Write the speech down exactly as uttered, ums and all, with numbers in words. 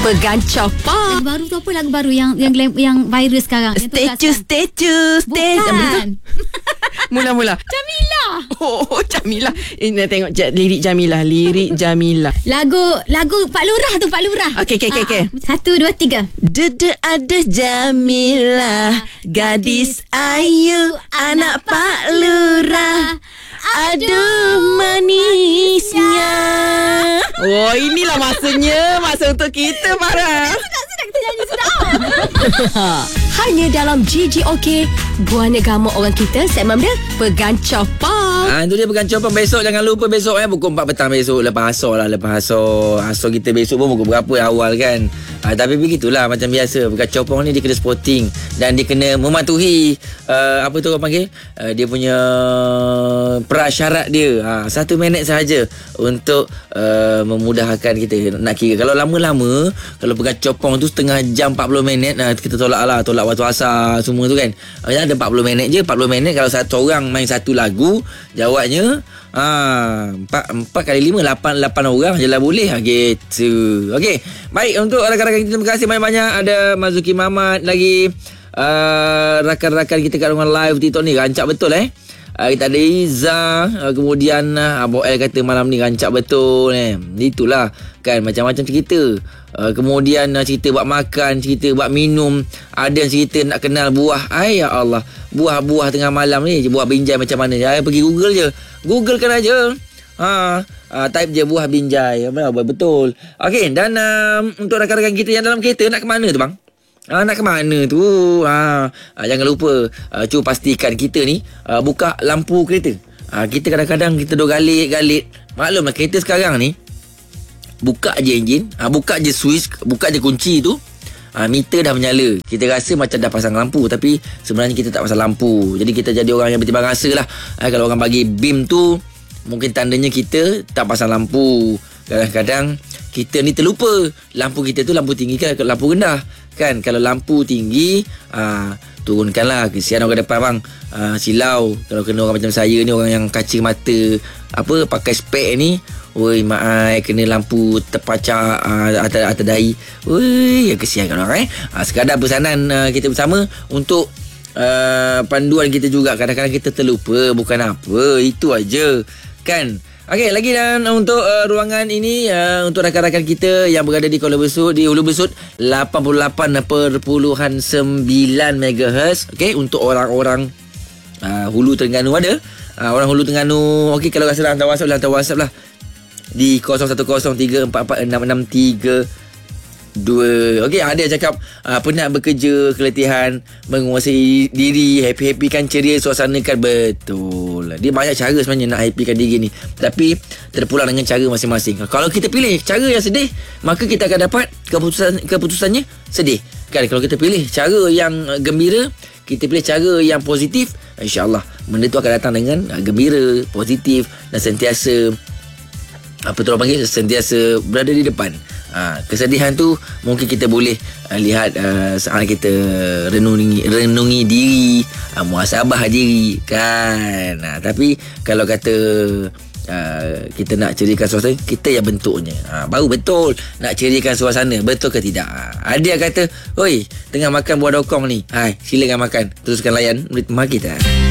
Pegancah Pop. Lagu baru tu apa? Lagu baru yang yang yang viral sekarang. Statue, statue, statue. Bukan. Mula-mula. Jamila. Oh, Jamila. Ini tengok j- lirik Jamila, lirik Jamila. Lagu lagu Pak Lurah tu, Pak Lurah. Okey, okey, okey, okey. Satu, dua, tiga. Dede ada Jamila, gadis ayu, anak Pak Lurah. Aduh manisnya. Oh, inilah masanya, masa untuk kita, Farah. Sudah, sudah kita nyanyi sudah. Hanya dalam G G O K, Buah Negama Orang Kita, segmen dia Pegancah Pop. Ha, itu dia Pegancah Pop. Besok jangan lupa besok eh pukul empat petang besok. Lepas asar lah, lepas asar. Asar kita besok pun pukul berapa awal kan. Ha, tapi begitulah macam biasa. Pegancah Pop ni dia kena sporting dan dia kena mematuhi uh, apa tu orang panggil? Uh, dia punya prasyarat dia. Ha, satu minit sahaja untuk uh, memudahkan kita nak kira. Kalau lama-lama, kalau Pegancah Pop tu setengah jam empat puluh minit, nah, kita tolak lah, tolak waktu asar semua tu kan. Ada empat puluh minit je, empat puluh minit kalau satu orang main satu lagu, jawabnya ha, empat, empat kali lima, lapan, lapan orang je lah boleh. Ha, gitu. Okey, baik, untuk rakan-rakan kita, terima kasih banyak-banyak. Ada Mazuki Mamat lagi, uh, rakan-rakan kita kat ruangan live TikTok ni, rancak betul eh. Uh, kita ada Iza, uh, kemudian uh, Abang El kata malam ni rancak betul eh. Itulah kan, macam-macam cerita. Uh, kemudian uh, cerita buat makan, cerita buat minum, ada yang cerita nak kenal buah. Ay, ya Allah, buah-buah tengah malam ni, buah binjai macam mana. Ay, pergi Google je, Google kan aja. Ha, uh, type je buah binjai. Betul. Okey, dan uh, untuk rakan-rakan kita yang dalam kereta nak ke mana tu bang? Ah, nak ke mana tu? Ah, ah, jangan lupa ah, cuba pastikan kita ni ah, buka lampu kereta. Ah, kita kadang-kadang kita duk galit-galit. Maklumlah kereta sekarang ni buka je enjin, ah, buka je switch, buka je kunci tu, ah, meter dah menyala. Kita rasa macam dah pasang lampu, tapi sebenarnya kita tak pasang lampu. Jadi kita jadi orang yang bertimbang rasa lah. Ah, kalau orang bagi beam tu, mungkin tandanya kita tak pasang lampu. Kadang-kadang kita ni terlupa lampu kita tu lampu tinggi ke lampu rendah. Kan, kalau lampu tinggi, aa, turunkanlah. Kesian orang depan bang, aa, silau. Kalau kena orang macam saya ni, orang yang kaca mata, apa, pakai spek ni, oi mak ai, kena lampu terpacak aa, atas, atas dahi. Oi, kesian kan orang eh. Aa, sekadar pesanan aa, kita bersama untuk aa, panduan kita juga. Kadang-kadang kita terlupa, bukan apa, itu aja kan. Okey, lagi dan untuk uh, ruangan ini uh, untuk rakan-rakan kita yang berada di Kuala Besut, di Hulu Besut lapan puluh lapan perpuluhan sembilan megahertz. Okey, untuk orang-orang uh, Hulu Terengganu ada. Uh, orang Hulu Terengganu, okey, kalau rasa nak hantar WhatsApp, hantar WhatsApp lah di kosong satu kosong tiga empat empat enam enam tiga dua. Okey, ada yang cakap uh, penat bekerja, keletihan, menguasai diri, happy-happykan ceria, suasanakan. Betul. Dia banyak cara sebenarnya nak happykan diri ni, tapi terpulang dengan cara masing-masing. Kalau kita pilih cara yang sedih, maka kita akan dapat keputusan keputusannya sedih. Kan, kalau kita pilih cara yang gembira, kita pilih cara yang positif, insya-Allah benda tu akan datang dengan uh, gembira, positif dan sentiasa apa tu orang panggil, sentiasa berada di depan. Ha, kesedihan tu mungkin kita boleh uh, lihat uh, saat kita renungi renungi diri, uh, muhasabah diri kan. Ha, tapi kalau kata uh, kita nak ceriakan suasana, kita yang bentuknya. Ha, baru betul nak ceriakan suasana, betul ke tidak? Ha, ada yang kata, "Oi, tengah makan buah dokong ni. Hai, silakan makan. Teruskan layan ritma kita."